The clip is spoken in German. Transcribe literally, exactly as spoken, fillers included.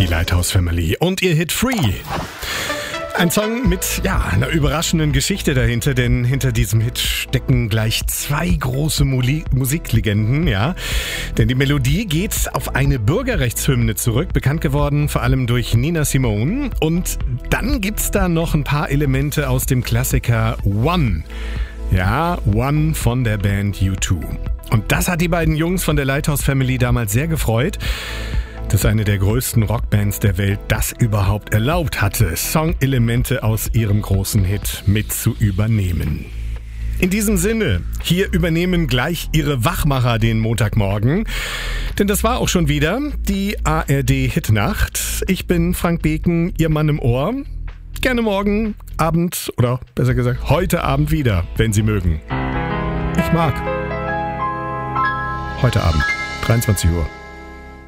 die Lighthouse Family und ihr Hit Free. Ein Song mit, ja, einer überraschenden Geschichte dahinter, denn hinter diesem Hit stecken gleich zwei große Muli- Musiklegenden, ja. Denn die Melodie geht auf eine Bürgerrechtshymne zurück, bekannt geworden vor allem durch Nina Simone. Und dann gibt's da noch ein paar Elemente aus dem Klassiker One. Ja, One von der Band U zwei. Und das hat die beiden Jungs von der Lighthouse Family damals sehr gefreut, dass eine der größten Rockbands der Welt das überhaupt erlaubt hatte, Songelemente aus ihrem großen Hit mit zu übernehmen. In diesem Sinne, hier übernehmen gleich ihre Wachmacher den Montagmorgen. Denn das war auch schon wieder die A R D-Hitnacht. Ich bin Frank Beken, Ihr Mann im Ohr. Gerne morgen Abend oder besser gesagt heute Abend wieder, wenn Sie mögen. Ich mag. Heute Abend, dreiundzwanzig Uhr.